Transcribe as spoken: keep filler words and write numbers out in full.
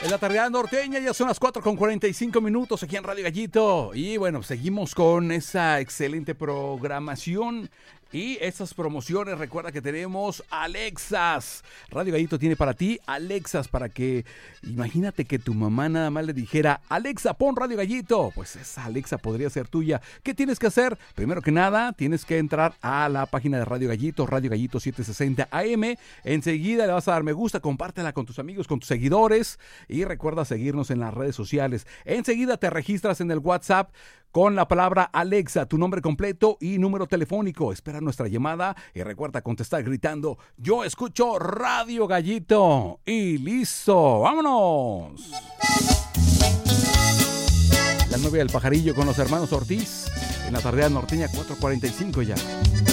En la tarde norteña ya son las cuatro con cuarenta y cinco minutos aquí en Radio Gallito. Y bueno, seguimos con esa excelente programación y esas promociones. Recuerda que tenemos Alexas. Radio Gallito tiene para ti Alexas para que, imagínate que tu mamá nada más le dijera: Alexa, pon Radio Gallito. Pues esa Alexa podría ser tuya. ¿Qué tienes que hacer? Primero que nada, tienes que entrar a la página de Radio Gallito, Radio Gallito setecientos sesenta A M. Enseguida le vas a dar me gusta, compártela con tus amigos, con tus seguidores y recuerda seguirnos en las redes sociales. Enseguida te registras en el WhatsApp con la palabra Alexa, tu nombre completo y número telefónico. Espera nuestra llamada y recuerda contestar gritando: yo escucho Radio Gallito. Y listo, ¡vámonos! La novia del pajarillo con los hermanos Ortiz en la tarde norteña, cuatro cuarenta y cinco ya.